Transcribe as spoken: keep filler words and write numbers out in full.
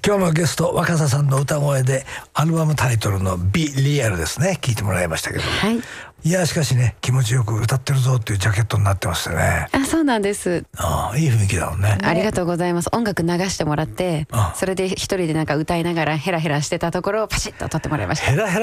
今日のゲスト若狭さんの歌声でアルバムタイトルの Be Real ですね、聞いてもらいましたけど、 はい、 いやしかしね、気持ちよく歌ってるぞっていうジャケットになってましたね。 あ、そうなんです。 ああ、いい雰囲気だもんね。 ありがとうございます。音楽流してもらって、それで一人でなんか歌いながらヘラヘラしてたところをパシッと撮ってもらいました。 ヘラヘラ